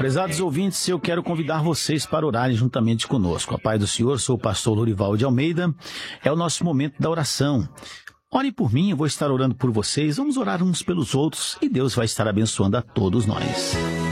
Prezados ouvintes, eu quero convidar vocês para orarem juntamente conosco. A paz do Senhor, sou o pastor Lorival de Almeida. É o nosso momento da oração. Orem por mim, eu vou estar orando por vocês. Vamos orar uns pelos outros e Deus vai estar abençoando a todos nós.